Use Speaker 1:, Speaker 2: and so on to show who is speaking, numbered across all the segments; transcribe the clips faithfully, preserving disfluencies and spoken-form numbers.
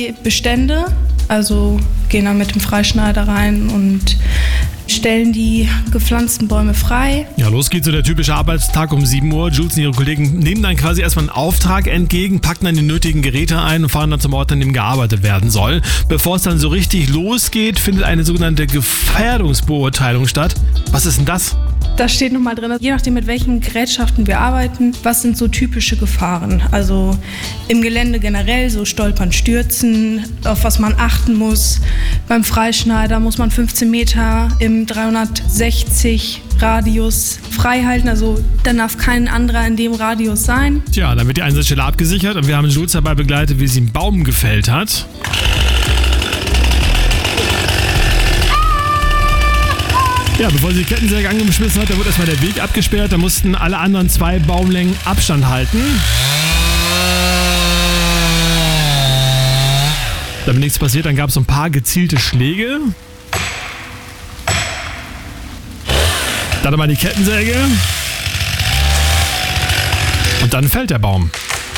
Speaker 1: die Bestände, also gehen dann mit dem Freischneider rein und stellen die gepflanzten Bäume frei.
Speaker 2: Ja, los geht's so der typische Arbeitstag um sieben Uhr. Jules und ihre Kollegen nehmen dann quasi erstmal einen Auftrag entgegen, packen dann die nötigen Geräte ein und fahren dann zum Ort, an dem gearbeitet werden soll. Bevor es dann so richtig losgeht, findet eine sogenannte Gefährdungsbeurteilung statt. Was ist denn das?
Speaker 1: Da steht nochmal drin, je nachdem mit welchen Gerätschaften wir arbeiten, was sind so typische Gefahren. Also im Gelände generell, so Stolpern, Stürzen, auf was man achten muss. Beim Freischneider muss man fünfzehn Meter im dreihundertsechzig Radius frei halten, also dann darf kein anderer in dem Radius sein.
Speaker 2: Tja, dann wird die Einsatzstelle abgesichert und wir haben Jules dabei begleitet, wie sie einen Baum gefällt hat. Ja, bevor sie die Kettensäge angeschmissen hat, da wurde erstmal der Weg abgesperrt. Da mussten alle anderen zwei Baumlängen Abstand halten. Damit nichts passiert, dann gab es so ein paar gezielte Schläge. Dann nochmal die Kettensäge. Und dann fällt der Baum.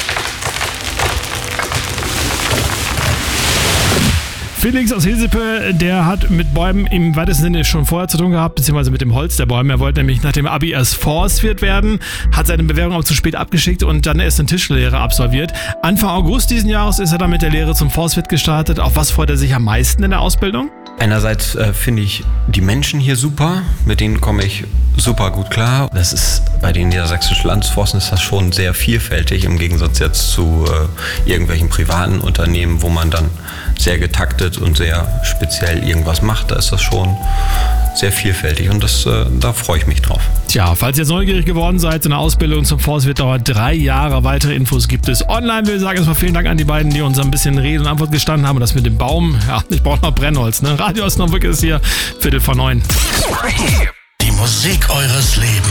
Speaker 2: Felix aus Hesepe, der hat mit Bäumen im weitesten Sinne schon vorher zu tun gehabt, beziehungsweise mit dem Holz der Bäume. Er wollte nämlich nach dem Abi erst Forstwirt werden, hat seine Bewerbung auch zu spät abgeschickt und dann erst eine Tischlehre absolviert. Anfang August diesen Jahres ist er dann mit der Lehre zum Forstwirt gestartet. Auf was freut er sich am meisten in der Ausbildung?
Speaker 3: Einerseits äh, finde ich die Menschen hier super, mit denen komme ich super gut klar. Das ist bei den niedersächsischen Landesforsten ist das schon sehr vielfältig im Gegensatz jetzt zu äh, irgendwelchen privaten Unternehmen, wo man dann sehr getaktet und sehr speziell irgendwas macht. Da ist das schon sehr vielfältig und das, äh, da freue ich mich drauf.
Speaker 2: Tja, falls ihr jetzt neugierig geworden seid, so eine Ausbildung zum Forstwirt dauert drei Jahre. Weitere Infos gibt es online. Wir sagen erstmal vielen Dank an die beiden, die uns ein bisschen Rede und Antwort gestanden haben. Und das mit dem Baum, ja, ich brauche noch Brennholz. Ne? Radio Osnabrück ist hier, Viertel vor neun.
Speaker 4: Die Musik eures Lebens.